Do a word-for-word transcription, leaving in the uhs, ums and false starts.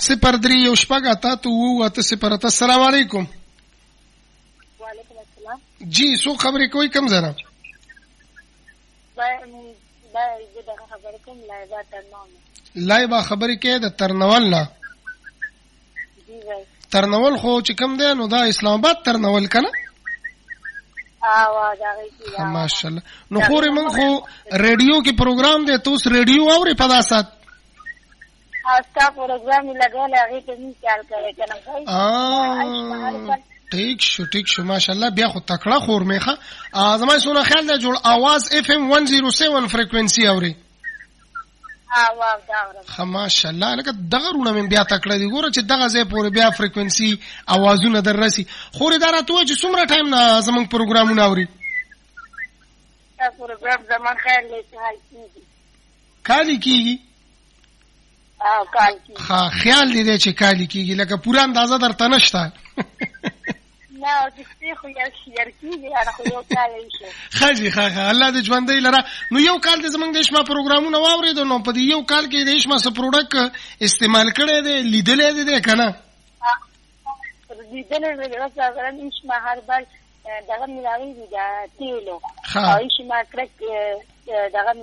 صفر درې یو شپږ اته اته اووه اته صفر اته. السلام علیکم. وعلیکم السلام. جی څو خبرې کوي کوم ځای نه؟ دا دا خبرې کوم لایبا ترنول. لایبا خبرې کوي د ترنول نه. جی بھائی. ترنول خو چې کوم دی نو دا اسلام آباد ترنول کنه؟ اه دا غي. ماشاءالله. نو خورې من خو ریډیو کې پروګرام دی، توس ریډیو اوري په داسات؟ استا پروګرام لګول هغه ته نه خیال کوي کنه بھائی. اه ٹھیک شو ٹھیک شو ماشاءالله. بیا خو تکړه خور میخه. زما سونه خیال دی جوړ आवाज اف ام one oh seven فریکوئنسي اوري. اه واو دا ورته. ماشاءالله لکه دغه رونه من بیا تکړه دی. ګوره چې دغه ځای پورې بیا فریکوئنسي आवाजونه در راسي. خورې دا راته چې څومره ټایم نه زمونږ پروګرامونه اوري؟ دا پروګرام زمان خیال دی چې حال کیږي. کالی کیږي؟ اه کال کیږي. ها خیال دی چې کالی کیږي لکه پوره اندازه درته نشته. نه د څه خو یو شیر کیږي هغه خو یو کال شي. خاجي خاخه الله دې ژوندۍ لره. نو یو کال د زمنګ د شما پروګرامونه واورید نو په دې یو کال کې د شما څه پروډکټ استعمال کړی دی لیدلې دی کنه؟ لیدلې دی راځه نش ما هر بار دغه ملاوي دي دا تیلو. او شما کړک دغه